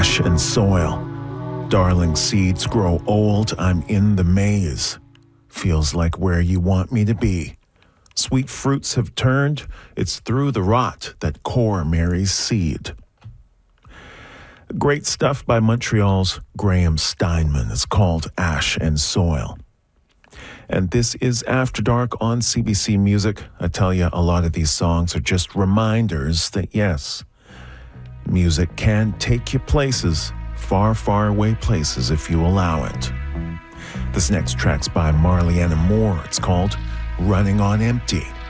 Ash and soil. Darling seeds grow old, I'm in the maze. Feels like where you want me to be. Sweet fruits have turned, it's through the rot that core Mary's seed. Great stuff by Montreal's Graham Steinman. It's called Ash and Soil. And this is After Dark on CBC Music. I tell you, a lot of these songs are just reminders that, yes, music can take you places, far, far away places, if you allow it. This next track's by Marliana Moore. It's called Running on Empty.